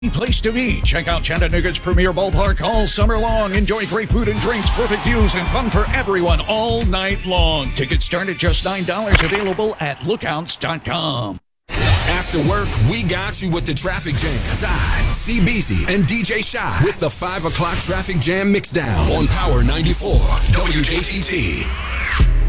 place to be. Check out Chattanooga's premier ballpark all summer long. Enjoy great food and drinks, perfect views, and fun for everyone all night long. Tickets start at just $9. Available at lookouts.com. After work, we got you with the traffic jam. Side, CBZ, and DJ Shy with the 5 o'clock traffic jam mixdown on Power 94 WJTT.